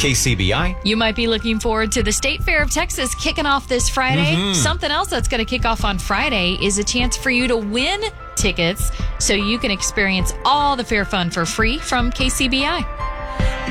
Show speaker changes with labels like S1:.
S1: KCBI.
S2: You might be looking forward to the State Fair of Texas kicking off this Friday. Something else that's going to kick off on Friday is a chance for you to win tickets so you can experience all the fair fun for free from KCBI.